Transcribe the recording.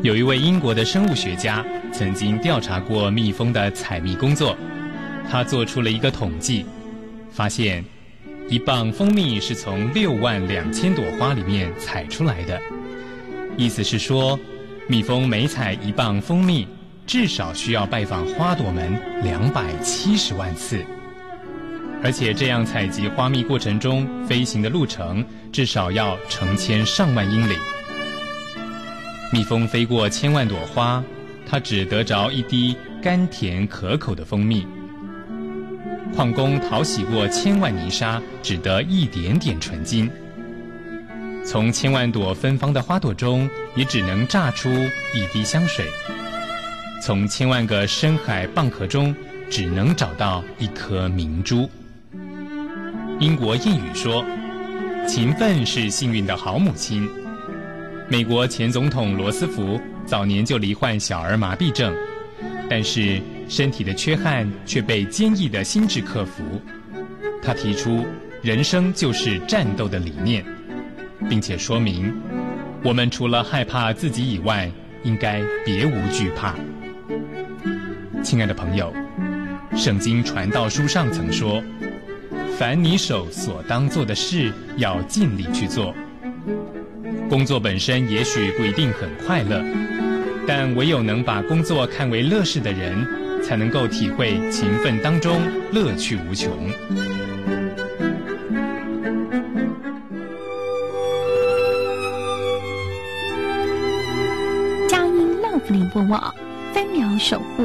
有一位英国的生物学家曾经调查过蜜蜂的采蜜工作，他做出了一个统计，发现1磅蜂蜜是从62000朵花里面采出来的。意思是说，蜜蜂每采1磅蜂蜜，至少需要拜访花朵们270万次。而且这样采集花蜜过程中飞行的路程至少要成千上万英里。蜜蜂飞过1000万朵花，它只得着一滴甘甜可口的蜂蜜。矿工淘洗过1000万泥沙，只得一点点纯金。从1000万朵芬芳的花朵中，也只能榨出一滴香水。从1000万个深海蚌壳中，只能找到一颗明珠。英国谚语说，勤奋是幸运的好母亲。美国前总统罗斯福早年就罹患小儿麻痹症，但是身体的缺憾却被坚毅的心智克服。他提出人生就是战斗的理念，并且说明我们除了害怕自己以外，应该别无惧怕。亲爱的朋友，圣经传道书上曾说，凡你手所当做的事，要尽力去做。工作本身也许不一定很快乐，但唯有能把工作看为乐事的人，才能够体会勤奋当中乐趣无穷。 佳音 Love 联播网，3秒守护